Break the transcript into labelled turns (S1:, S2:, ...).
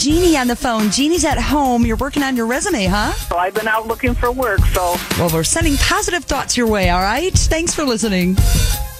S1: Jeannie on the phone. Jeannie's at home. You're working on your resume, huh?
S2: So I've been out looking for work, so.
S1: Well, we're sending positive thoughts your way, all right? Thanks for listening.